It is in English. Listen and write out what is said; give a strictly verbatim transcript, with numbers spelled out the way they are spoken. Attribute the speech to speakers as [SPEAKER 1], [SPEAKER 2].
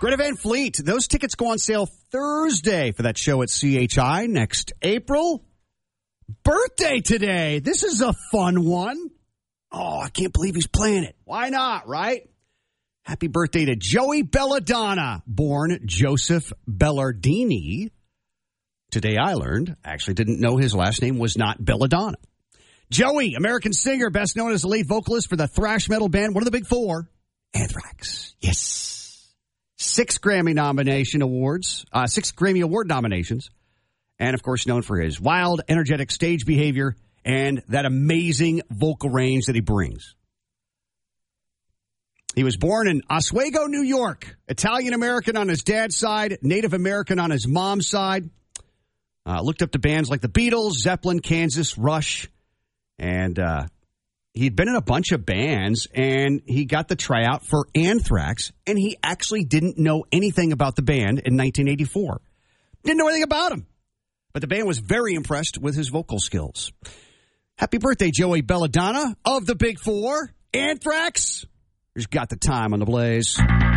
[SPEAKER 1] Greta Van Fleet. Those tickets go on sale Thursday for that show at C H I next April. Birthday today. This is a fun one. Oh, I can't believe he's playing it. Why not, right? Happy birthday to Joey Belladonna, born Joseph Bellardini. Today I learned, actually didn't know his last name was not Belladonna. Joey, American singer, best known as the lead vocalist for the thrash metal band, one of the big four, Anthrax. Yes. Six Grammy nomination awards, uh, six Grammy Award nominations. And, of course, known for his wild, energetic stage behavior and that amazing vocal range that he brings. He was born in Oswego, New York. Italian-American on his dad's side, Native American on his mom's side. Uh, looked up to bands like the Beatles, Zeppelin, Kansas, Rush. And uh, he'd been in a bunch of bands, and he got the tryout for Anthrax, and he actually didn't know anything about the band in nineteen eighty-four. Didn't know anything about him. But the band was very impressed with his vocal skills. Happy birthday, Joey Belladonna of the Big Four. Anthrax. He's got the time on the Blaze.